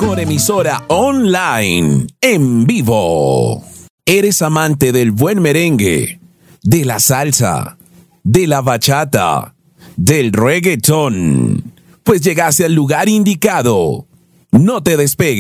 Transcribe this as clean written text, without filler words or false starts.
mejor emisora online, en vivo. ¿Eres amante del buen merengue, de la salsa, de la bachata, del reggaetón? Pues llegaste al lugar indicado. No te despegues.